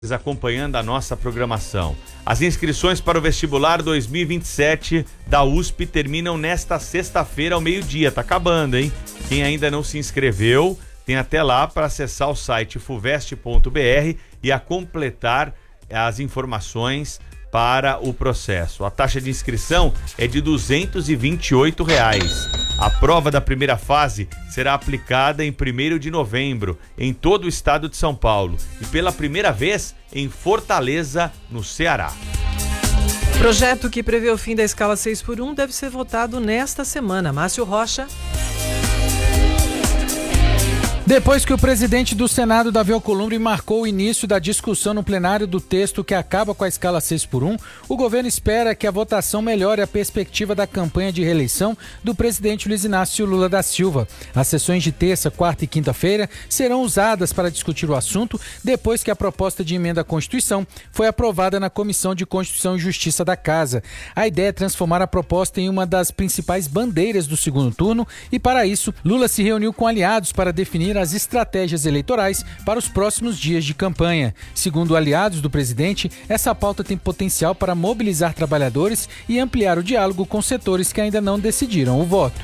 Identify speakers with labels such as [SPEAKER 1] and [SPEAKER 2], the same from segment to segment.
[SPEAKER 1] acompanhando a nossa programação. As inscrições para o vestibular 2027 da USP terminam nesta sexta-feira ao meio-dia. Tá acabando, hein? Quem ainda não se inscreveu, tem até lá para acessar o site fuvest.br e a completar as informações para o processo. A taxa de inscrição é de R$ 228. A prova da primeira fase será aplicada em 1º de novembro, em todo o estado de São Paulo e pela primeira vez em Fortaleza, no Ceará.
[SPEAKER 2] Projeto que prevê o fim da escala 6x1 deve ser votado nesta semana. Márcio Rocha.
[SPEAKER 3] Depois que o presidente do Senado, Davi Alcolumbre, marcou o início da discussão no plenário do texto que acaba com a escala 6x1, o governo espera que a votação melhore a perspectiva da campanha de reeleição do presidente Luiz Inácio Lula da Silva. As sessões de terça, quarta e quinta-feira serão usadas para discutir o assunto depois que a proposta de emenda à Constituição foi aprovada na Comissão de Constituição e Justiça da Casa. A ideia é transformar a proposta em uma das principais bandeiras do segundo turno e, para isso, Lula se reuniu com aliados para definir as estratégias eleitorais para os próximos dias de campanha. Segundo aliados do presidente, essa pauta tem potencial para mobilizar trabalhadores e ampliar o diálogo com setores que ainda não decidiram o voto.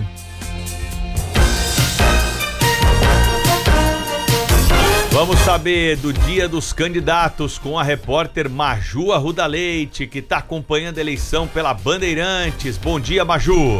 [SPEAKER 1] Vamos saber do dia dos candidatos com a repórter Maju Arruda Leite, que está acompanhando a eleição pela Bandeirantes. Bom dia, Maju.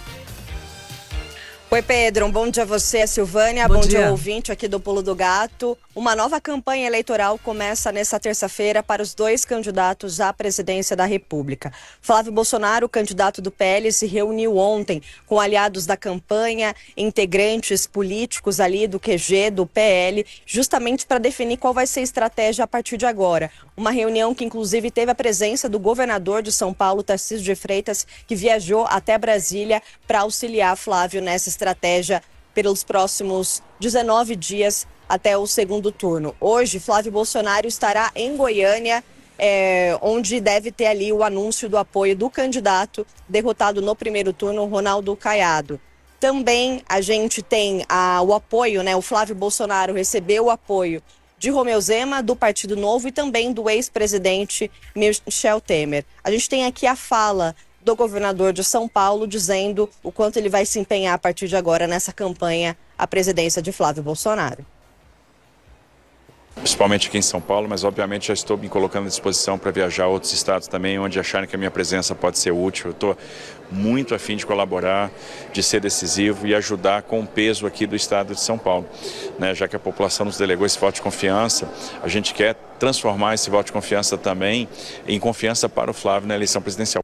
[SPEAKER 4] Oi, Pedro, um bom dia a você, a Silvânia, bom dia ao ouvinte aqui do Pulo do Gato. Uma nova campanha eleitoral começa nesta terça-feira para os dois candidatos à presidência da República. Flávio Bolsonaro, candidato do PL, se reuniu ontem com aliados da campanha, integrantes políticos ali do QG, do PL, justamente para definir qual vai ser a estratégia a partir de agora. Uma reunião que inclusive teve a presença do governador de São Paulo, Tarcísio de Freitas, que viajou até Brasília para auxiliar Flávio nessa estratégia pelos próximos 19 dias até o segundo turno. Hoje, Flávio Bolsonaro estará em Goiânia, onde deve ter ali o anúncio do apoio do candidato derrotado no primeiro turno, Ronaldo Caiado. Também a gente tem o apoio, o Flávio Bolsonaro recebeu o apoio de Romeu Zema, do Partido Novo, e também do ex-presidente Michel Temer. A gente tem aqui a fala do governador de São Paulo, dizendo o quanto ele vai se empenhar a partir de agora nessa campanha à presidência de Flávio Bolsonaro.
[SPEAKER 5] Principalmente aqui em São Paulo, mas obviamente já estou me colocando à disposição para viajar a outros estados também, onde acharem que a minha presença pode ser útil. Eu estou muito afim de colaborar, de ser decisivo e ajudar com o peso aqui do estado de São Paulo. Já que a população nos delegou esse voto de confiança, a gente quer transformar esse voto de confiança também em confiança para o Flávio na eleição presidencial.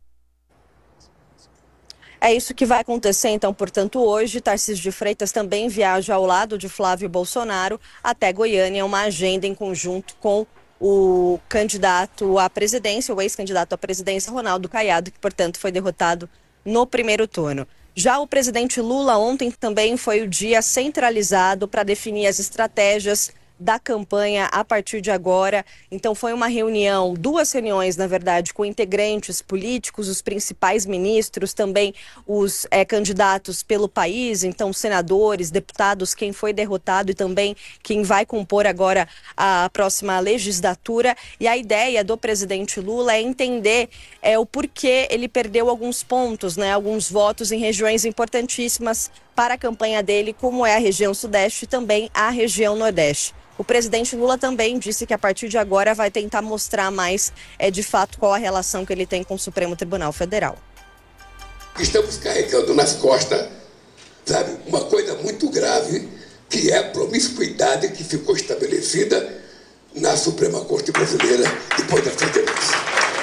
[SPEAKER 4] É isso que vai acontecer, então, portanto, hoje. Tarcísio de Freitas também viaja ao lado de Flávio Bolsonaro até Goiânia, uma agenda em conjunto com o candidato à presidência, o ex-candidato à presidência, Ronaldo Caiado, que, portanto, foi derrotado no primeiro turno. Já o presidente Lula ontem também foi o dia centralizado para definir as estratégias da campanha a partir de agora. Então foi uma reunião, duas reuniões na verdade, com integrantes políticos, os principais ministros, também os candidatos pelo país, então senadores, deputados, quem foi derrotado e também quem vai compor agora a próxima legislatura. E a ideia do presidente Lula é entender o porquê ele perdeu alguns pontos, alguns votos em regiões importantíssimas para a campanha dele, como é a região Sudeste e também a região Nordeste. O presidente Lula também disse que a partir de agora vai tentar mostrar mais, de fato, qual a relação que ele tem com o Supremo Tribunal Federal.
[SPEAKER 6] Estamos carregando nas costas, uma coisa muito grave, que é a promiscuidade que ficou estabelecida na Suprema Corte Brasileira depois da sentença.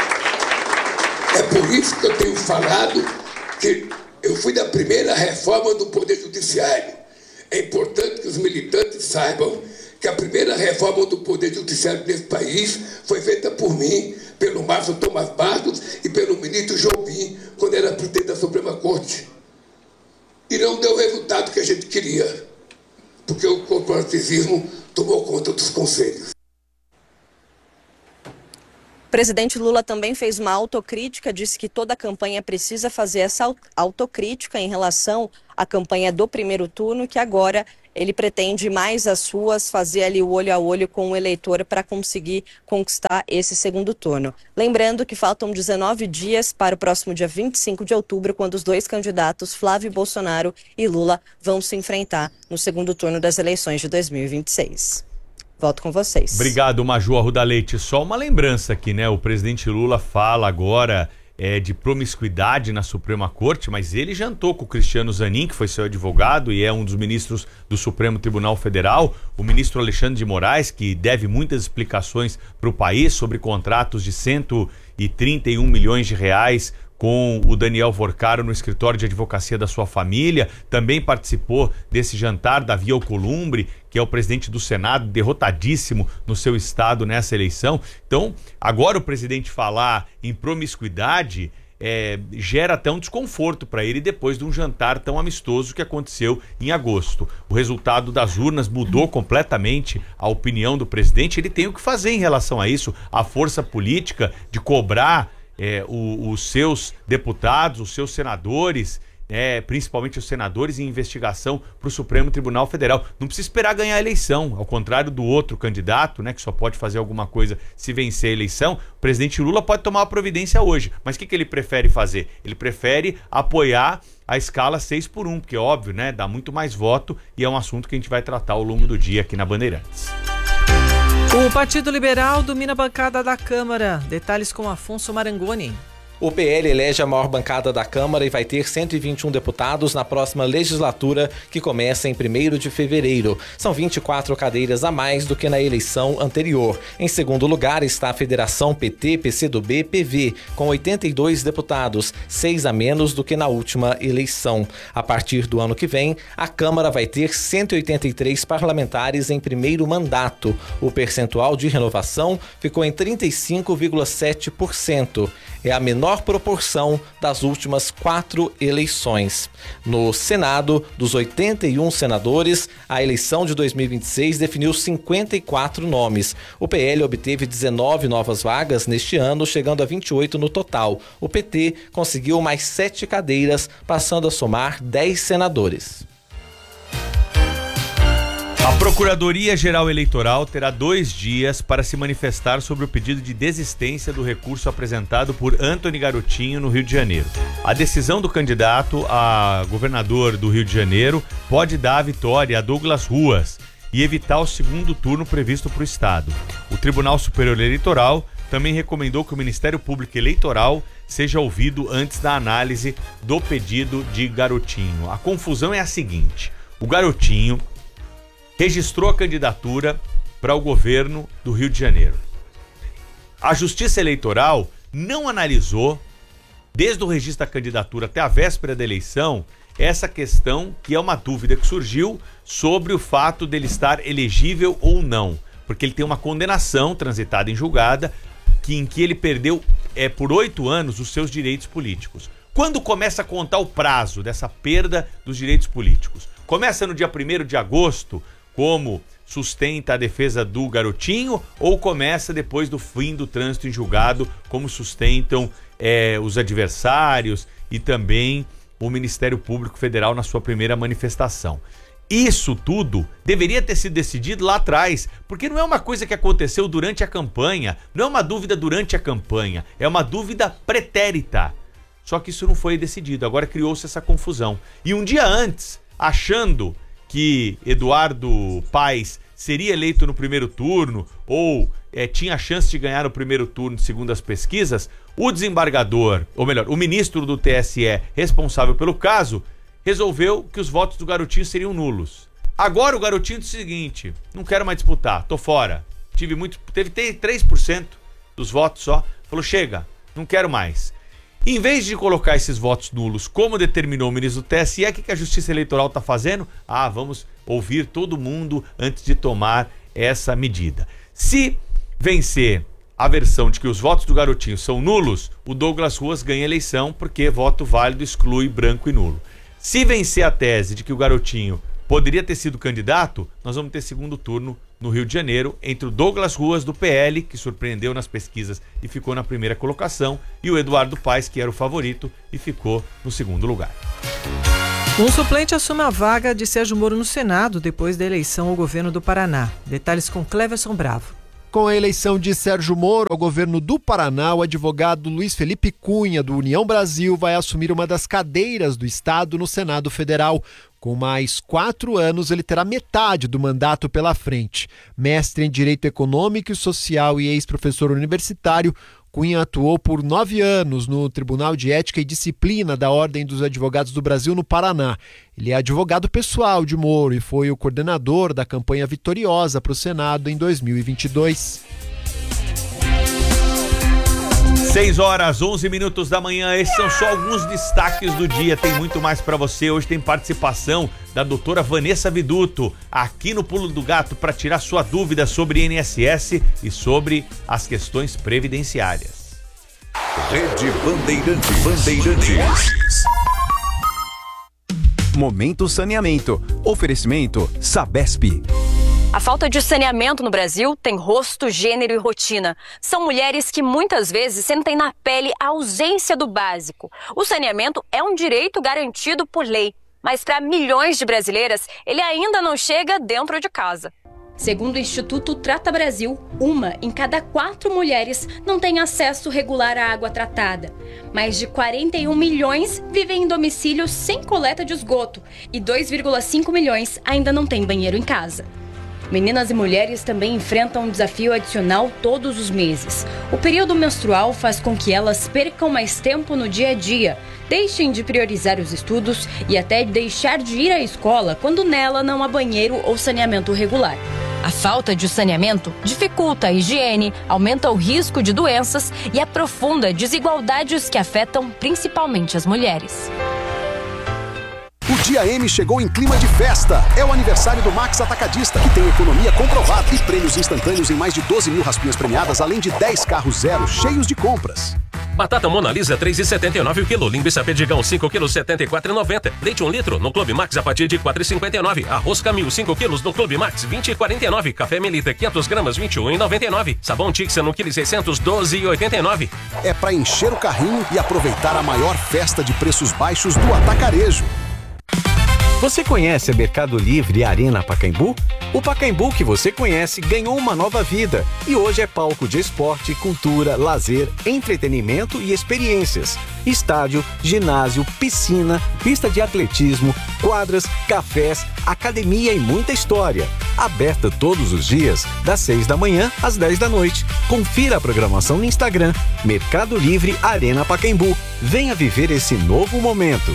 [SPEAKER 6] É por isso que eu tenho falado que eu fui da primeira reforma do Poder Judiciário. É importante que os militantes saibam que a primeira reforma do Poder Judiciário desse país foi feita por mim, pelo Márcio Tomás Bastos e pelo ministro Jobim, quando era presidente da Suprema Corte. E não deu o resultado que a gente queria, porque o corporativismo tomou conta dos conselhos.
[SPEAKER 4] O presidente Lula também fez uma autocrítica, disse que toda a campanha precisa fazer essa autocrítica em relação à campanha do primeiro turno, que agora ele pretende mais as ruas, fazer ali o olho a olho com o eleitor para conseguir conquistar esse segundo turno. Lembrando que faltam 19 dias para o próximo dia 25 de outubro, quando os dois candidatos, Flávio Bolsonaro e Lula, vão se enfrentar no segundo turno das eleições de 2026. Volto com vocês.
[SPEAKER 1] Obrigado, Maju Arruda Leite. Só uma lembrança aqui, né? O presidente Lula fala agora de promiscuidade na Suprema Corte, mas ele jantou com o Cristiano Zanin, que foi seu advogado e é um dos ministros do Supremo Tribunal Federal, o ministro Alexandre de Moraes, que deve muitas explicações para o país sobre contratos de 131 milhões de reais com o Daniel Vorcaro no escritório de advocacia da sua família. Também participou desse jantar Davi Alcolumbre, que é o presidente do Senado, derrotadíssimo no seu estado nessa eleição. Então, agora o presidente falar em promiscuidade gera até um desconforto para ele depois de um jantar tão amistoso que aconteceu em agosto. O resultado das urnas mudou completamente a opinião do presidente. Ele tem o que fazer em relação a isso. A força política de cobrar os seus deputados, os seus senadores, principalmente os senadores em investigação para o Supremo Tribunal Federal. Não precisa esperar ganhar a eleição, ao contrário do outro candidato, né, que só pode fazer alguma coisa se vencer a eleição. O presidente Lula pode tomar uma providência hoje, mas o que ele prefere fazer? Ele prefere apoiar a escala 6x1, porque óbvio, né, dá muito mais voto e é um assunto que a gente vai tratar ao longo do dia aqui na Bandeirantes.
[SPEAKER 2] O Partido Liberal domina a bancada da Câmara. Detalhes com Afonso Marangoni.
[SPEAKER 7] O PL elege a maior bancada da Câmara e vai ter 121 deputados na próxima legislatura, que começa em 1º de fevereiro. São 24 cadeiras a mais do que na eleição anterior. Em segundo lugar está a Federação PT, PCdoB, PV, com 82 deputados, 6 a menos do que na última eleição. A partir do ano que vem, a Câmara vai ter 183 parlamentares em primeiro mandato. O percentual de renovação ficou em 35,7%. É a menor proporção das últimas 4 eleições. No Senado, dos 81 senadores, a eleição de 2026 definiu 54 nomes. O PL obteve 19 novas vagas neste ano, chegando a 28 no total. O PT conseguiu mais 7 cadeiras, passando a somar 10 senadores.
[SPEAKER 1] A Procuradoria-Geral Eleitoral terá 2 dias para se manifestar sobre o pedido de desistência do recurso apresentado por Antony Garotinho no Rio de Janeiro. A decisão do candidato a governador do Rio de Janeiro pode dar a vitória a Douglas Ruas e evitar o segundo turno previsto para o Estado. O Tribunal Superior Eleitoral também recomendou que o Ministério Público Eleitoral seja ouvido antes da análise do pedido de Garotinho. A confusão é a seguinte: o Garotinho registrou a candidatura para o governo do Rio de Janeiro. A Justiça Eleitoral não analisou, desde o registro da candidatura até a véspera da eleição, essa questão que é uma dúvida que surgiu sobre o fato dele estar elegível ou não, porque ele tem uma condenação transitada em julgada em que ele perdeu por 8 anos os seus direitos políticos. Quando começa a contar o prazo dessa perda dos direitos políticos? Começa no dia 1º de agosto, como sustenta a defesa do Garotinho, ou começa depois do fim do trânsito em julgado, como sustentam os adversários e também o Ministério Público Federal na sua primeira manifestação? Isso tudo deveria ter sido decidido lá atrás, porque não é uma coisa que aconteceu durante a campanha, não é uma dúvida durante a campanha, é uma dúvida pretérita. Só que isso não foi decidido, agora criou-se essa confusão. E um dia antes, achando que Eduardo Paes seria eleito no primeiro turno ou tinha chance de ganhar no primeiro turno, segundo as pesquisas, o desembargador, ou melhor, o ministro do TSE responsável pelo caso, resolveu que os votos do Garotinho seriam nulos. Agora o Garotinho disse o seguinte: não quero mais disputar, tô fora. Teve 3% dos votos só. Falou, chega, não quero mais. Em vez de colocar esses votos nulos, como determinou o ministro do TSE, o que a Justiça Eleitoral está fazendo? Vamos ouvir todo mundo antes de tomar essa medida. Se vencer a versão de que os votos do Garotinho são nulos, o Douglas Ruas ganha a eleição, porque voto válido exclui branco e nulo. Se vencer a tese de que o Garotinho poderia ter sido candidato, nós vamos ter segundo turno no Rio de Janeiro, entre o Douglas Ruas do PL, que surpreendeu nas pesquisas e ficou na primeira colocação, e o Eduardo Paes, que era o favorito e ficou no segundo lugar.
[SPEAKER 2] Um suplente assume a vaga de Sérgio Moro no Senado depois da eleição ao governo do Paraná. Detalhes com Cleverson Bravo.
[SPEAKER 8] Com a eleição de Sérgio Moro ao governo do Paraná, o advogado Luiz Felipe Cunha, do União Brasil, vai assumir uma das cadeiras do Estado no Senado Federal. Com mais 4 anos, ele terá metade do mandato pela frente. Mestre em Direito Econômico e Social e ex-professor universitário, Cunha atuou por 9 anos no Tribunal de Ética e Disciplina da Ordem dos Advogados do Brasil no Paraná. Ele é advogado pessoal de Moro e foi o coordenador da campanha vitoriosa para o Senado em 2022.
[SPEAKER 1] 6h11 da manhã, esses são só alguns destaques do dia, tem muito mais para você. Hoje tem participação da doutora Vanessa Viduto aqui no Pulo do Gato para tirar sua dúvida sobre INSS e sobre as questões previdenciárias.
[SPEAKER 9] Rede Bandeirantes. Momento Saneamento. Oferecimento Sabesp.
[SPEAKER 10] A falta de saneamento no Brasil tem rosto, gênero e rotina. São mulheres que muitas vezes sentem na pele a ausência do básico. O saneamento é um direito garantido por lei, mas para milhões de brasileiras, ele ainda não chega dentro de casa. Segundo o Instituto Trata Brasil, 1 em cada 4 mulheres não tem acesso regular à água tratada. Mais de 41 milhões vivem em domicílios sem coleta de esgoto e 2,5 milhões ainda não têm banheiro em casa. Meninas e mulheres também enfrentam um desafio adicional todos os meses. O período menstrual faz com que elas percam mais tempo no dia a dia, deixem de priorizar os estudos e até deixar de ir à escola quando nela não há banheiro ou saneamento regular. A falta de saneamento dificulta a higiene, aumenta o risco de doenças e aprofunda desigualdades que afetam principalmente as mulheres.
[SPEAKER 9] O Dia M chegou em clima de festa. É o aniversário do Max Atacadista, que tem economia comprovada e prêmios instantâneos em mais de 12 mil raspinhas premiadas, além de 10 carros zero cheios de compras.
[SPEAKER 11] Batata Mona Lisa 3,79 o quilo. Linguiça Perdigão 5 quilos 74,90. Leite 1 litro no Clube Max a partir de 4,59. Arroz Camil 5 quilos no Clube Max 20,49. Café Melita 500 gramas 21,99. Sabão Tixa no quilo 600 12,89.
[SPEAKER 9] É para encher o carrinho e aproveitar a maior festa de preços baixos do atacarejo.
[SPEAKER 12] Você conhece a Mercado Livre e a Arena Pacaembu? O Pacaembu que você conhece ganhou uma nova vida e hoje é palco de esporte, cultura, lazer, entretenimento e experiências. Estádio, ginásio, piscina, pista de atletismo, quadras, cafés, academia e muita história. Aberta todos os dias, das 6 da manhã às 10 da noite. Confira a programação no Instagram, Mercado Livre Arena Pacaembu. Venha viver esse novo momento.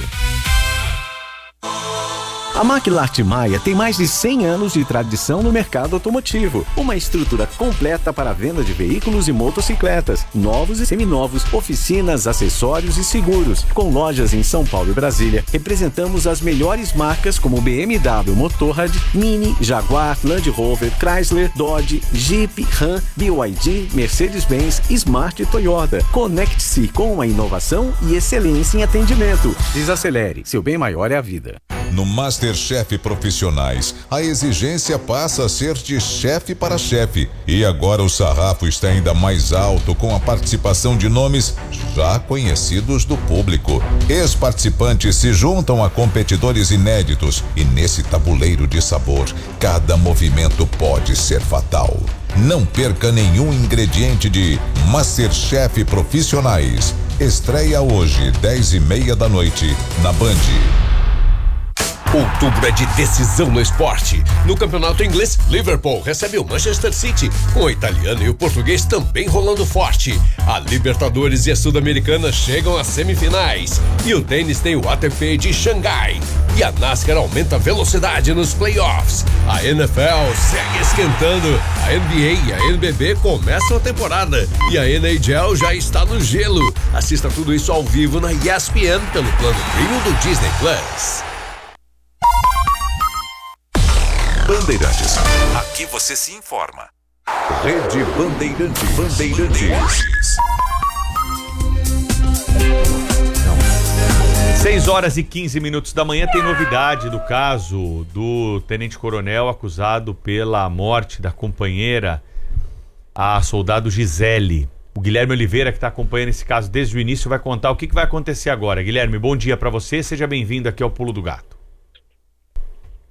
[SPEAKER 12] A Maquilar Maia tem mais de 100 anos de tradição no mercado automotivo. Uma estrutura completa para a venda de veículos e motocicletas, novos e seminovos, oficinas, acessórios e seguros. Com lojas em São Paulo e Brasília, representamos as melhores marcas como BMW Motorrad, Mini, Jaguar, Land Rover, Chrysler, Dodge, Jeep, Ram, BYD, Mercedes-Benz, Smart e Toyota. Conecte-se com a inovação e excelência em atendimento. Desacelere, seu bem maior é a vida.
[SPEAKER 13] No MasterChef Profissionais, a exigência passa a ser de chefe para chefe. E agora o sarrafo está ainda mais alto com a participação de nomes já conhecidos do público. Ex-participantes se juntam a competidores inéditos e nesse tabuleiro de sabor, cada movimento pode ser fatal. Não perca nenhum ingrediente de MasterChef Profissionais. Estreia hoje, 10h30 da noite, na Band.
[SPEAKER 14] Outubro é de decisão no esporte. No campeonato inglês, Liverpool recebe o Manchester City, com o italiano e o português também rolando forte. A Libertadores e a Sul-Americana chegam às semifinais. E o tênis tem o ATP de Xangai. E a NASCAR aumenta a velocidade nos playoffs. A NFL segue esquentando. A NBA e a NBB começam a temporada. E a NHL já está no gelo. Assista tudo isso ao vivo na ESPN pelo plano premium do Disney Plus.
[SPEAKER 9] Bandeirantes. Aqui você se informa. Rede Bandeirantes.
[SPEAKER 1] 6h15 da manhã, tem novidade do caso do tenente-coronel acusado pela morte da companheira, a soldado Gisele. O Guilherme Oliveira, que está acompanhando esse caso desde o início, vai contar o que vai acontecer agora. Guilherme, bom dia para você, seja bem-vindo aqui ao Pulo do Gato.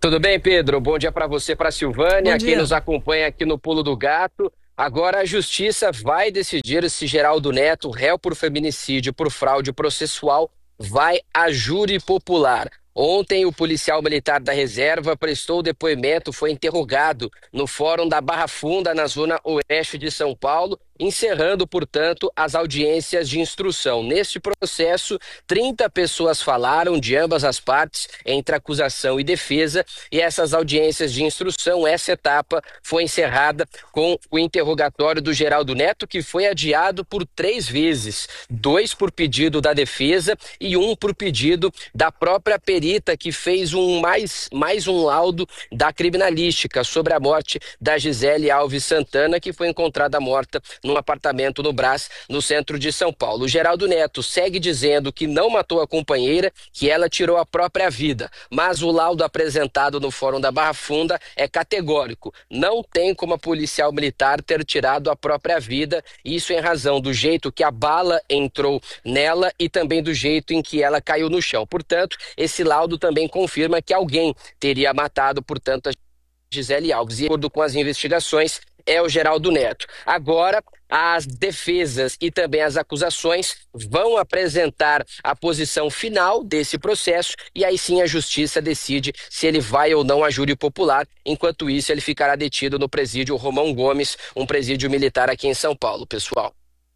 [SPEAKER 15] Tudo bem, Pedro? Bom dia para você, para Silvânia, quem nos acompanha aqui no Pulo do Gato. Agora a Justiça vai decidir se Geraldo Neto, réu por feminicídio por fraude processual, vai a júri popular. Ontem, o policial militar da reserva prestou depoimento, foi interrogado no Fórum da Barra Funda, na zona oeste de São Paulo, encerrando, portanto, as audiências de instrução. Neste processo, 30 pessoas falaram de ambas as partes, entre acusação e defesa, e essas audiências de instrução, essa etapa foi encerrada com o interrogatório do Geraldo Neto, que foi adiado por 3 vezes, 2 por pedido da defesa e 1 por pedido da própria perita, que fez mais um laudo da criminalística sobre a morte da Gisele Alves Santana, que foi encontrada morta num apartamento no Brás, no centro de São Paulo. O Geraldo Neto segue dizendo que não matou a companheira, que ela tirou a própria vida, mas o laudo apresentado no Fórum da Barra Funda é categórico. Não tem como a policial militar ter tirado a própria vida, isso em razão do jeito que a bala entrou nela e também do jeito em que ela caiu no chão. Portanto, esse laudo também confirma que alguém teria matado, portanto, a Gisele Alves. E, de acordo com as investigações, é o Geraldo Neto. Agora, as defesas e também as acusações vão apresentar a posição final desse processo e aí sim a Justiça decide se ele vai ou não a júri popular. Enquanto isso, ele ficará detido no presídio Romão Gomes, um presídio militar aqui em São Paulo, pessoal.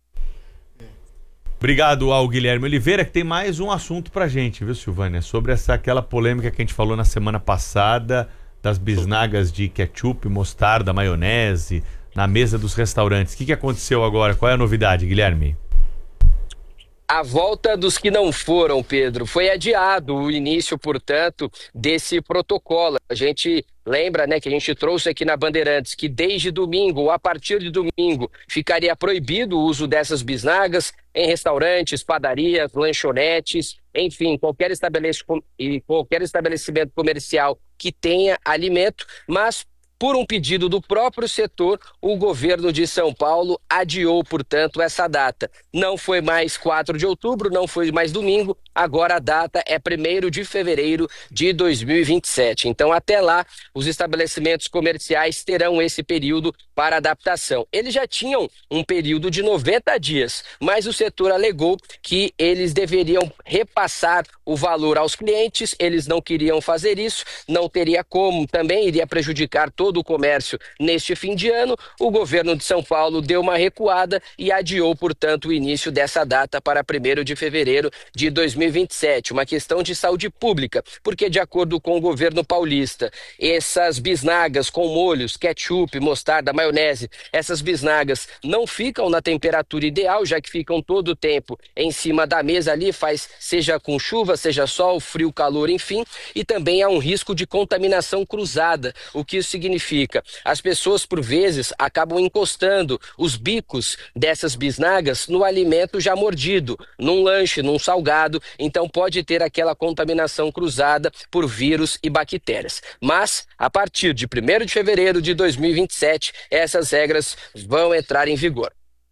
[SPEAKER 1] Obrigado ao Guilherme Oliveira, que tem mais um assunto pra gente, viu, Silvânia? Sobre aquela polêmica que a gente falou na semana passada, das bisnagas de ketchup, mostarda, maionese na mesa dos restaurantes. O que aconteceu agora? Qual é a novidade, Guilherme?
[SPEAKER 15] A volta dos que não foram, Pedro, foi adiado o início, portanto, desse protocolo. A gente lembra, né, que a gente trouxe aqui na Bandeirantes que desde domingo, ou a partir de domingo, ficaria proibido o uso dessas bisnagas em restaurantes, padarias, lanchonetes, enfim, qualquer estabelecimento comercial que tenha alimento, mas por um pedido do próprio setor, o governo de São Paulo adiou, portanto, essa data. Não foi mais 4 de outubro, não foi mais domingo, agora a data é 1º de fevereiro de 2027. Então, até lá, os estabelecimentos comerciais terão esse período para adaptação. Eles já tinham um período de 90 dias, mas o setor alegou que eles deveriam repassar o valor aos clientes, eles não queriam fazer isso, não teria como, também iria prejudicar todo o comércio neste fim de ano. O governo de São Paulo deu uma recuada e adiou, portanto, o início dessa data para 1º de fevereiro de 2027. Uma questão de saúde pública, porque de acordo com o governo paulista, essas bisnagas com molhos, ketchup, mostarda, maionese, essas bisnagas não ficam na temperatura ideal, já que ficam todo o tempo em cima da mesa ali, seja com chuva, seja sol, frio, calor, enfim, e também há um risco de contaminação cruzada. O que isso significa? As pessoas, por vezes, acabam encostando os bicos dessas bisnagas no alimento já mordido, num lanche, num salgado, então pode ter aquela contaminação cruzada por vírus e bactérias. Mas, a partir de 1º de fevereiro de 2027, essas regras vão entrar em vigor.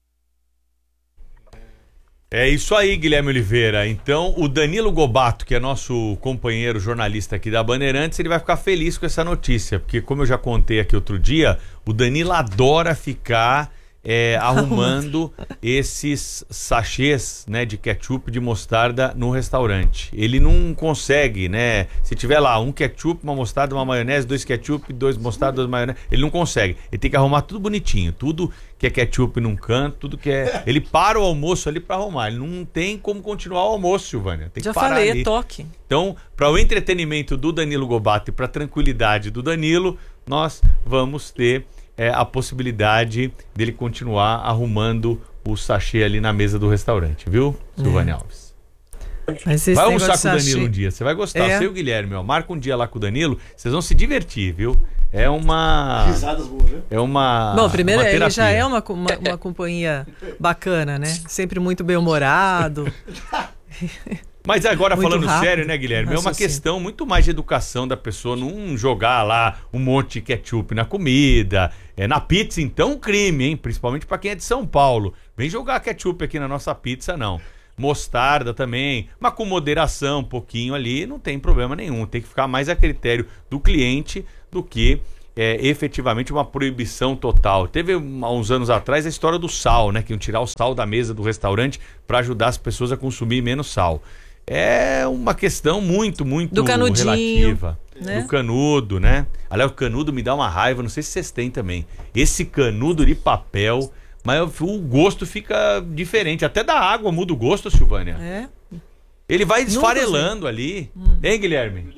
[SPEAKER 1] É isso aí, Guilherme Oliveira. Então, o Danilo Gobato, que é nosso companheiro jornalista aqui da Bandeirantes, ele vai ficar feliz com essa notícia, porque como eu já contei aqui outro dia, o Danilo adora ficar arrumando esses sachês, né, de ketchup, de mostarda no restaurante. Ele não consegue, né? Se tiver lá um ketchup, uma mostarda, uma maionese, 2 ketchup, 2 mostarda, 2 maionese, ele não consegue. Ele tem que arrumar tudo bonitinho, tudo que é ketchup num canto, tudo que é... Ele para o almoço ali pra arrumar. Ele não tem como continuar o almoço, Silvânia. Tem que parar. Já falei, ali. É toque. Então, para o entretenimento do Danilo Gobato e para a tranquilidade do Danilo, nós vamos ter a possibilidade dele continuar arrumando o sachê ali na mesa do restaurante, viu, Silvânia Alves? Vai almoçar com o Danilo um dia, você vai gostar. Você e o Guilherme, ó, marca um dia lá com o Danilo, vocês vão se divertir, viu? É uma... Risadas boas, viu? É uma...
[SPEAKER 2] Bom, primeiro ele já é uma companhia bacana, né? Sempre muito bem-humorado.
[SPEAKER 1] Mas agora, muito falando rápido, sério, né, Guilherme? É uma questão muito mais de educação da pessoa, não jogar lá um monte de ketchup na comida. Na pizza, então, crime, hein? Principalmente para quem é de São Paulo. Vem jogar ketchup aqui na nossa pizza, não. mostarda também, mas com moderação, um pouquinho ali, não tem problema nenhum. Tem que ficar mais a critério do cliente do que efetivamente uma proibição total. Teve há uns anos atrás a história do sal, né? Que iam tirar o sal da mesa do restaurante para ajudar as pessoas a consumir menos sal. É uma questão muito do relativa. Né? Do canudo, né? Aliás, o canudo me dá uma raiva, não sei se vocês têm também. Esse canudo de papel, mas o gosto fica diferente. Até da água muda o gosto, Silvânia.
[SPEAKER 2] É.
[SPEAKER 1] Ele vai esfarelando ali. Hein, Guilherme?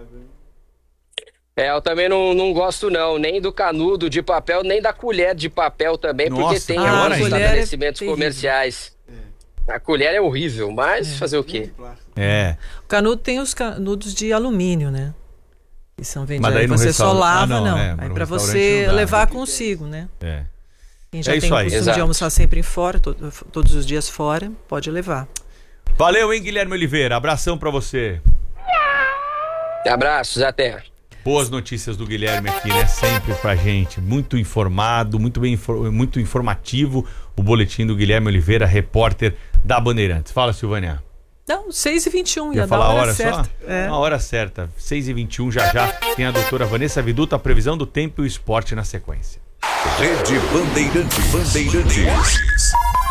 [SPEAKER 15] Eu também não gosto não, nem do canudo de papel, nem da colher de papel também, porque tem alguns estabelecimentos comerciais. A colher é horrível, mas fazer o quê?
[SPEAKER 2] O canudo tem os canudos de alumínio, né? Que são vendidos.
[SPEAKER 1] Aí
[SPEAKER 2] você só lava, aí para você levar consigo, né? Quem já tem o costume de almoçar sempre fora, todos os dias fora, pode levar.
[SPEAKER 1] Valeu, hein, Guilherme Oliveira? Abração para você.
[SPEAKER 15] Abraços, até.
[SPEAKER 1] Boas notícias do Guilherme aqui, né? Sempre pra gente. Muito informado, muito informativo o boletim do Guilherme Oliveira, repórter da Bandeirantes. Fala, Silvânia.
[SPEAKER 2] Não, 6h21,
[SPEAKER 1] ia falar a hora certa. Uma hora certa. 6h21 já. Tem a doutora Vanessa Viduto, a previsão do tempo e o esporte na sequência.
[SPEAKER 13] Rede Bandeirantes.